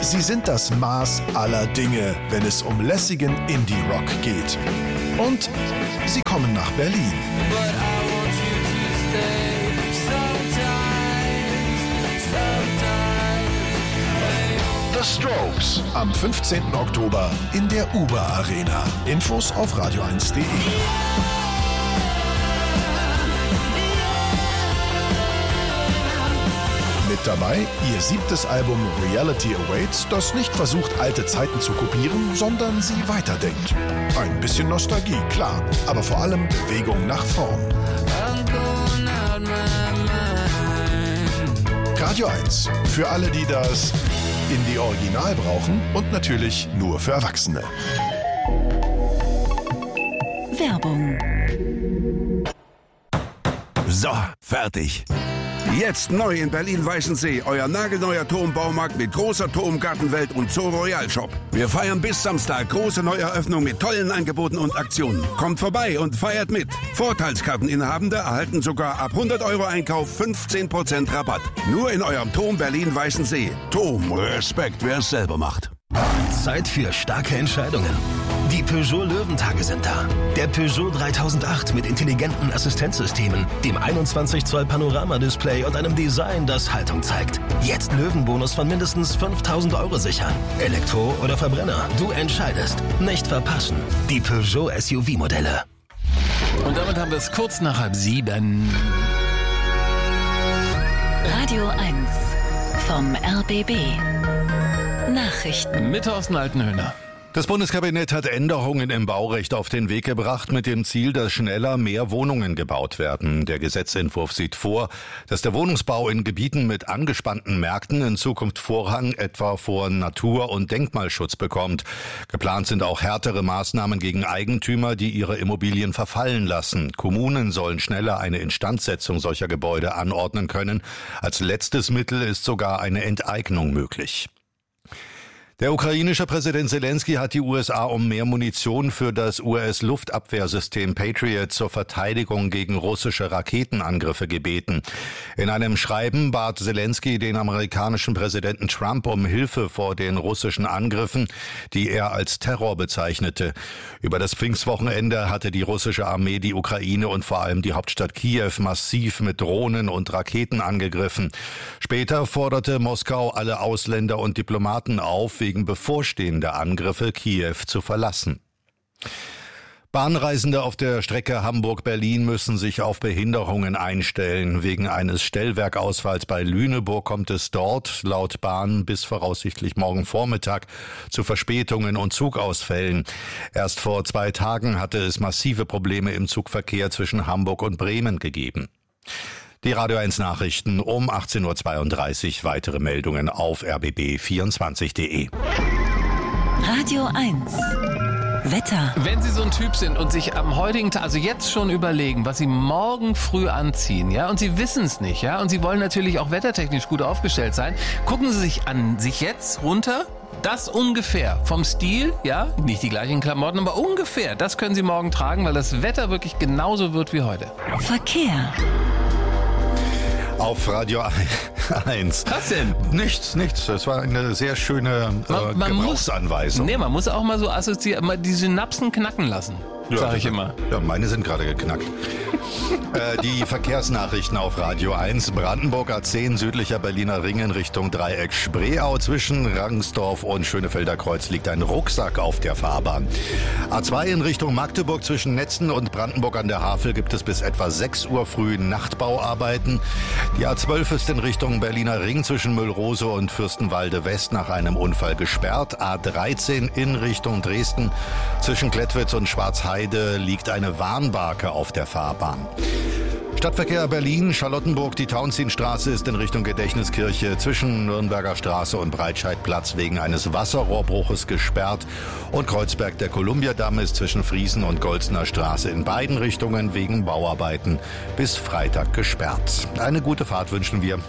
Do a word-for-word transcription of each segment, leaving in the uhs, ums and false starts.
Sie sind das Maß aller Dinge, wenn es um lässigen Indie-Rock geht. Und sie kommen nach Berlin. The Strokes am fünfzehnten Oktober in der Uber Arena. Infos auf radio eins punkt de. Mit dabei ihr siebtes Album Reality Awaits, das nicht versucht, alte Zeiten zu kopieren, sondern sie weiterdenkt. Ein bisschen Nostalgie, klar, aber vor allem Bewegung nach vorn. Radio eins, für alle, die das Indie-Original brauchen und natürlich nur für Erwachsene. Werbung. So, fertig. Jetzt neu in Berlin-Weißensee, euer nagelneuer Turmbaumarkt mit großer Turmgartenwelt und Zoo Royal Shop. Wir feiern bis Samstag große Neueröffnung mit tollen Angeboten und Aktionen. Kommt vorbei und feiert mit. Vorteilskarteninhabende erhalten sogar ab hundert Euro Einkauf fünfzehn Prozent Rabatt. Nur in eurem Turm Berlin-Weißensee. Turm, Respekt, wer es selber macht. Zeit für starke Entscheidungen. Die Peugeot Löwentage sind da. Der Peugeot dreitausendacht mit intelligenten Assistenzsystemen, dem einundzwanzig Zoll Panoramadisplay und einem Design, das Haltung zeigt. Jetzt Löwenbonus von mindestens fünftausend Euro sichern. Elektro oder Verbrenner, du entscheidest. Nicht verpassen. Die Peugeot S U V-Modelle. Und damit haben wir es kurz nach halb sieben. Radio eins vom R B B. Nachrichten. Mit Thorsten Altenhöhner. Das Bundeskabinett hat Änderungen im Baurecht auf den Weg gebracht mit dem Ziel, dass schneller mehr Wohnungen gebaut werden. Der Gesetzentwurf sieht vor, dass der Wohnungsbau in Gebieten mit angespannten Märkten in Zukunft Vorrang etwa vor Natur- und Denkmalschutz bekommt. Geplant sind auch härtere Maßnahmen gegen Eigentümer, die ihre Immobilien verfallen lassen. Kommunen sollen schneller eine Instandsetzung solcher Gebäude anordnen können. Als letztes Mittel ist sogar eine Enteignung möglich. Der ukrainische Präsident Selenskyj hat die U S A um mehr Munition für das U S-Luftabwehrsystem Patriot zur Verteidigung gegen russische Raketenangriffe gebeten. In einem Schreiben bat Selenskyj den amerikanischen Präsidenten Trump um Hilfe vor den russischen Angriffen, die er als Terror bezeichnete. Über das Pfingstwochenende hatte die russische Armee die Ukraine und vor allem die Hauptstadt Kiew massiv mit Drohnen und Raketen angegriffen. Später forderte Moskau alle Ausländer und Diplomaten auf, wegen bevorstehender Angriffe Kiew zu verlassen. Bahnreisende auf der Strecke Hamburg-Berlin müssen sich auf Behinderungen einstellen. Wegen eines Stellwerkausfalls bei Lüneburg kommt es dort laut Bahn bis voraussichtlich morgen Vormittag zu Verspätungen und Zugausfällen. Erst vor zwei Tagen hatte es massive Probleme im Zugverkehr zwischen Hamburg und Bremen gegeben. Die Radio eins Nachrichten um achtzehn Uhr zweiunddreißig. Weitere Meldungen auf r b b vierundzwanzig punkt de. Radio eins. Wetter. Wenn Sie so ein Typ sind und sich am heutigen Tag, also jetzt schon überlegen, was Sie morgen früh anziehen, ja, und Sie wissen es nicht, ja, und Sie wollen natürlich auch wettertechnisch gut aufgestellt sein, gucken Sie sich an sich jetzt runter. Das ungefähr vom Stil, ja, nicht die gleichen Klamotten, aber ungefähr, das können Sie morgen tragen, weil das Wetter wirklich genauso wird wie heute. Verkehr. Auf Radio eins. Was denn? Nichts, nichts. Das war eine sehr schöne äh, man, man Gebrauchsanweisung. Muss, nee, man muss auch mal so assoziieren, mal die Synapsen knacken lassen, ja, sag ich immer. Ja, meine sind gerade geknackt. äh, die Verkehrsnachrichten auf Radio eins. Brandenburg A zehn, südlicher Berliner Ring in Richtung Dreieck Spreeau. Zwischen Rangsdorf und Schönefelder Kreuz liegt ein Rucksack auf der Fahrbahn. A zwei in Richtung Magdeburg zwischen Netzen und Brandenburg an der Havel gibt es bis etwa sechs Uhr früh Nachtbauarbeiten. Die A zwölf ist in Richtung Berliner Ring zwischen Müllrose und Fürstenwalde West nach einem Unfall gesperrt. A dreizehn in Richtung Dresden zwischen Klettwitz und Schwarzheide liegt eine Warnbarke auf der Fahrbahn. Stadtverkehr Berlin, Charlottenburg, die Tauentzienstraße ist in Richtung Gedächtniskirche zwischen Nürnberger Straße und Breitscheidplatz wegen eines Wasserrohrbruches gesperrt und Kreuzberg der Kolumbiadamm ist zwischen Friesen und Golzner Straße in beiden Richtungen wegen Bauarbeiten bis Freitag gesperrt. Eine gute Fahrt wünschen wir.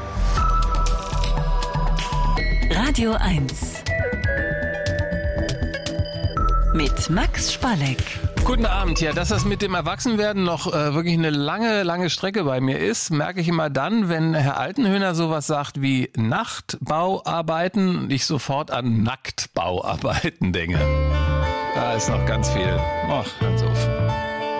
Radio eins mit Max Spalleck. Guten Abend. Ja, dass das mit dem Erwachsenwerden noch äh, wirklich eine lange, lange Strecke bei mir ist, merke ich immer dann, wenn Herr Altenhöhner sowas sagt wie Nachtbauarbeiten und ich sofort an Nacktbauarbeiten denke. Da ist noch ganz viel. Ach, ganz auf.